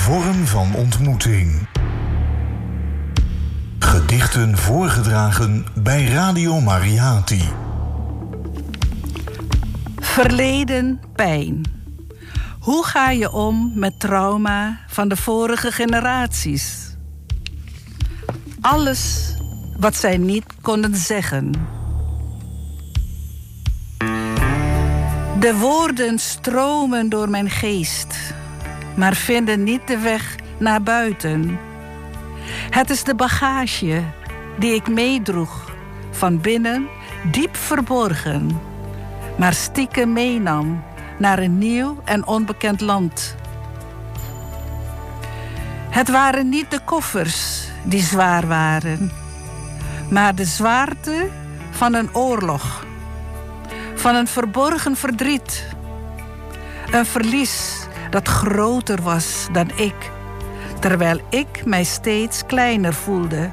vorm van ontmoeting. Gedichten voorgedragen bij Radio Mariati. Verleden pijn. Hoe ga je om met trauma van de vorige generaties? Alles wat zij niet konden zeggen. De woorden stromen door mijn geest, maar vinden niet de weg naar buiten. Het is de bagage die ik meedroeg, van binnen diep verborgen, maar stiekem meenam naar een nieuw en onbekend land. Het waren niet de koffers die zwaar waren, maar de zwaarte van een oorlog, van een verborgen verdriet. Een verlies dat groter was dan ik, terwijl ik mij steeds kleiner voelde.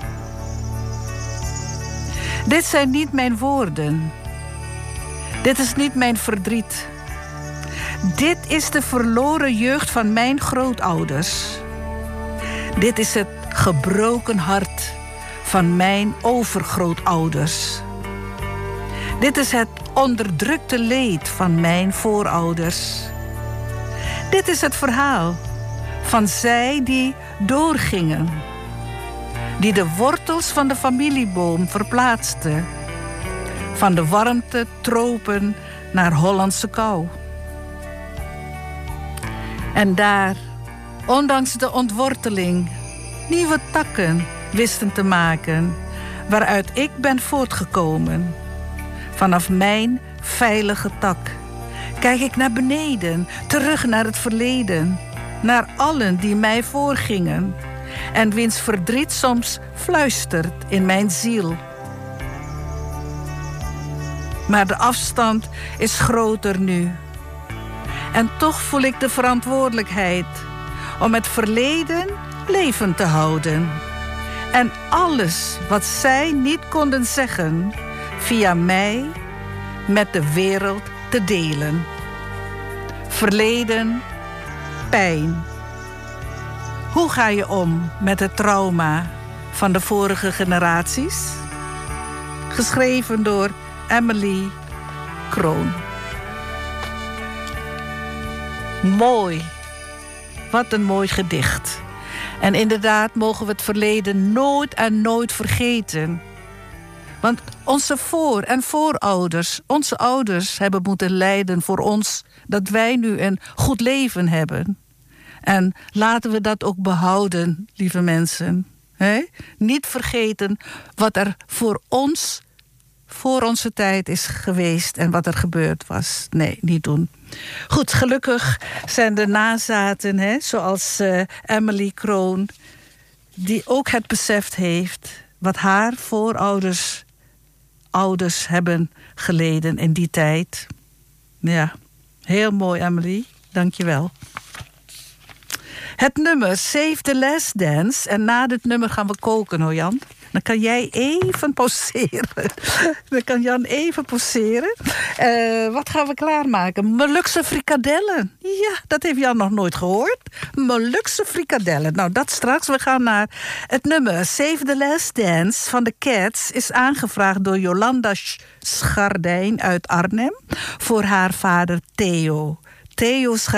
Dit zijn niet mijn woorden. Dit is niet mijn verdriet. Dit is de verloren jeugd van mijn grootouders. Dit is het gebroken hart van mijn overgrootouders. Dit is het onderdrukte leed van mijn voorouders. Dit is het verhaal van zij die doorgingen, die de wortels van de familieboom verplaatsten, van de warmte tropen naar Hollandse kou. En daar, ondanks de ontworteling, nieuwe takken wisten te maken, waaruit ik ben voortgekomen. Vanaf mijn veilige tak kijk ik naar beneden, terug naar het verleden, naar allen die mij voorgingen en wiens verdriet soms fluistert in mijn ziel. Maar de afstand is groter nu. En toch voel ik de verantwoordelijkheid om het verleden levend te houden. En alles wat zij niet konden zeggen, via mij met de wereld te delen. Verleden, pijn. Hoe ga je om met het trauma van de vorige generaties? Geschreven door Emily Kroon. Mooi. Wat een mooi gedicht. En inderdaad mogen we het verleden nooit en nooit vergeten. Want onze en voorouders, onze ouders hebben moeten lijden voor ons, dat wij nu een goed leven hebben. En laten we dat ook behouden, lieve mensen. Niet vergeten wat er voor ons, voor onze tijd is geweest en wat er gebeurd was. Nee, niet doen. Goed, gelukkig zijn er nazaten, zoals Emily Kroon, die ook het besef heeft wat haar voorouders hebben geleden in die tijd. Ja, heel mooi, Emily. Dank je wel. Het nummer Save the Last Dance. En na dit nummer gaan we koken, hoor Jan. Dan kan jij even poseren. Dan kan Jan even poseren. Wat gaan we klaarmaken? Molukse frikadellen. Ja, dat heeft Jan nog nooit gehoord. Molukse frikadellen. Nou, dat straks. We gaan naar het nummer Save the Last Dance van de Cats. Is aangevraagd door Jolanda Schardijn uit Arnhem. Voor haar vader Theo. Theo